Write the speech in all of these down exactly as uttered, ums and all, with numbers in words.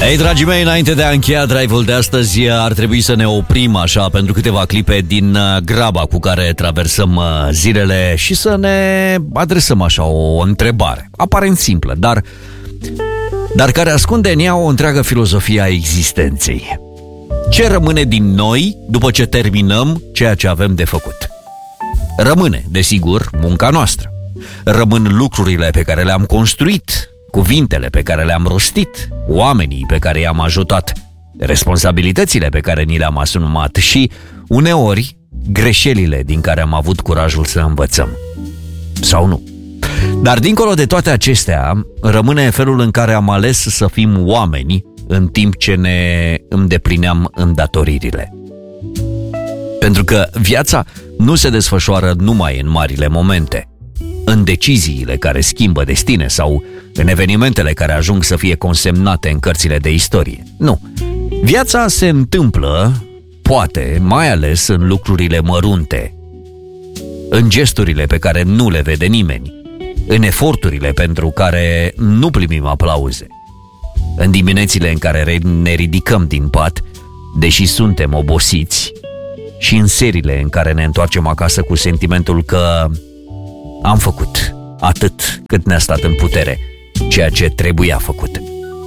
Ei, dragii mei, înainte de a încheia drive-ul de astăzi, ar trebui să ne oprim așa pentru câteva clipe din graba cu care traversăm zilele și să ne adresăm așa o întrebare, aparent simplă, dar, dar care ascunde în ea o întreagă filozofie a existenței. Ce rămâne din noi după ce terminăm ceea ce avem de făcut? Rămâne, desigur, munca noastră. Rămân lucrurile pe care le-am construit, cuvintele pe care le-am rostit, oamenii pe care i-am ajutat, responsabilitățile pe care ni le-am asumat și, uneori, greșelile din care am avut curajul să învățăm. Sau nu. Dar dincolo de toate acestea, rămâne felul în care am ales să fim oameni în timp ce ne îndeplineam îndatoririle. Pentru că viața nu se desfășoară numai în marile momente, în deciziile care schimbă destine sau în evenimentele care ajung să fie consemnate în cărțile de istorie. Nu. Viața se întâmplă, poate, mai ales în lucrurile mărunte, în gesturile pe care nu le vede nimeni, în eforturile pentru care nu primim aplauze, în diminețile în care ne ridicăm din pat, deși suntem obosiți, și în serile în care ne întoarcem acasă cu sentimentul că am făcut atât cât ne-a stat în putere, ceea ce trebuia făcut.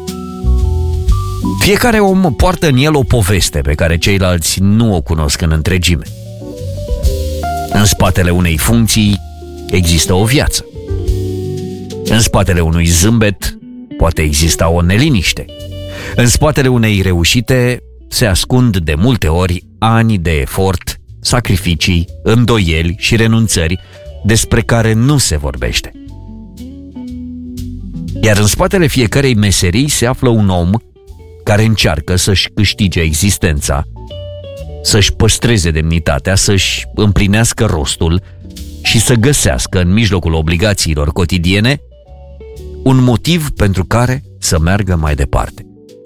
Fiecare om poartă în el o poveste pe care ceilalți nu o cunosc în întregime. În spatele unei funcții există o viață. În spatele unui zâmbet poate exista o neliniște. În spatele unei reușite se ascund de multe ori ani de efort, sacrificii, îndoieli și renunțări despre care nu se vorbește. Iar în spatele fiecărei meserii se află un om care încearcă să-și câștige existența, să-și păstreze demnitatea, să-și împlinească rostul și să găsească în mijlocul obligațiilor cotidiene un motiv pentru care să meargă mai departe.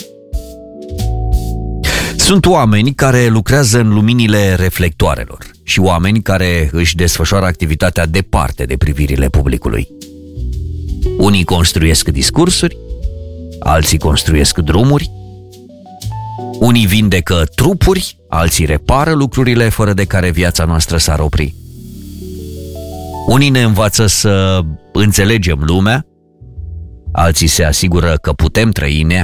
Sunt oameni care lucrează în luminile reflectoarelor și oameni care își desfășoară activitatea departe de privirile publicului. Unii construiesc discursuri, alții construiesc drumuri, unii vindecă trupuri, alții repară lucrurile fără de care viața noastră s-ar opri. Unii ne învață să înțelegem lumea, alții se asigură că putem trăi în ea.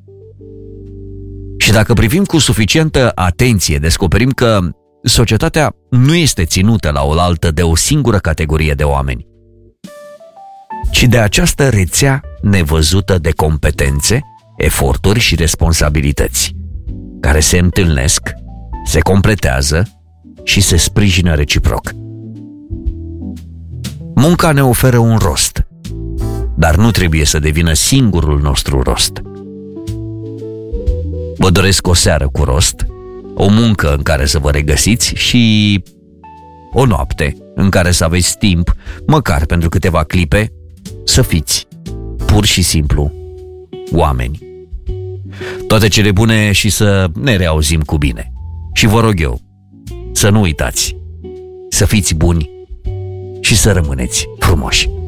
Și dacă privim cu suficientă atenție, descoperim că societatea nu este ținută la oaltă de o singură categorie de oameni, ci de această rețea nevăzută de competențe, eforturi și responsabilități, care se întâlnesc, se completează și se sprijină reciproc. Munca ne oferă un rost, dar nu trebuie să devină singurul nostru rost. Vă doresc o seară cu rost, o muncă în care să vă regăsiți și o noapte în care să aveți timp, măcar pentru câteva clipe, să fiți pur și simplu oameni. Toate cele bune și să ne reauzim cu bine. Și vă rog eu să nu uitați, să fiți buni și să rămâneți frumoși.